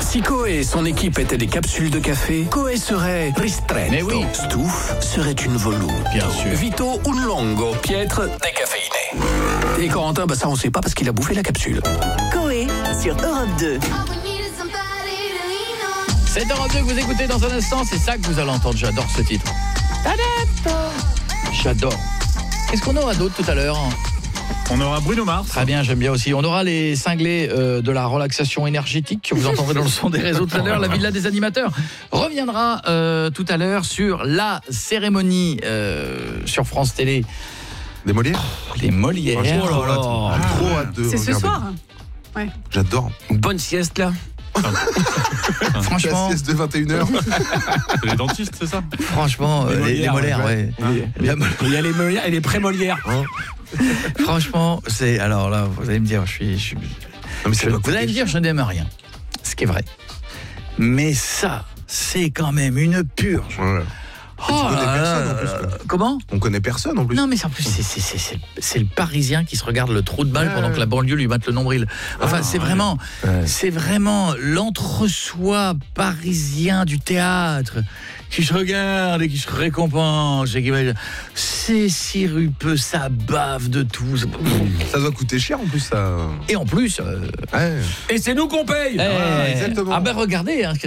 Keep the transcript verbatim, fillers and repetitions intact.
Si Coé et son équipe étaient des capsules de café, Coé serait ristretto. Mais oui. Stouff serait une voluto. Bien sûr. Vito un longo, piètre, décaféiné. Et Corentin, bah ça on sait pas parce qu'il a bouffé la capsule. Coé sur Europe deux. C'est Europe deux que vous écoutez dans un instant, c'est ça que vous allez entendre. J'adore ce titre. J'adore. Qu'est-ce qu'on aura d'autre tout à l'heure ? On aura Bruno Mars. Très bien, j'aime bien aussi. On aura les cinglés euh, de la relaxation énergétique que vous entendrez dans le son des réseaux tout à l'heure. La Villa des animateurs reviendra euh, tout à l'heure sur la cérémonie euh, sur France Télé. Des Molières. Les Molières. Oh là là, trop hâte de C'est ce regarder. soir. Ouais. J'adore. Une bonne sieste là. Franchement, La sieste de vingt et une heures. C'est les dentistes, c'est ça? franchement, euh, les, les Molières, ouais. Il y a les Molières et les pré-Molières. Franchement, c'est alors là, vous allez me dire, je suis, je suis Non, mais ça je- doit vous coûter allez me dire, je n'aime rien, ce qui est vrai. Mais ça, c'est quand même une purge. Voilà. Oh connais là personne, là en plus, là quoi. là. Comment ? On connaît personne en plus. Non, mais en plus, c'est, c'est, c'est, c'est, c'est le Parisien qui se regarde le trou de balle pendant que la banlieue lui batte le nombril. Enfin, Ah, c'est vraiment, Ouais. c'est vraiment l'entre-soi parisien du théâtre qui se regarde et qui se récompense et qui va dire, c'est sirupeux, ça bave de tout. Ça doit coûter cher en plus ça. Et en plus, euh, Ouais. Et c'est nous qu'on paye. eh, exactement. ah ben regardez, hein,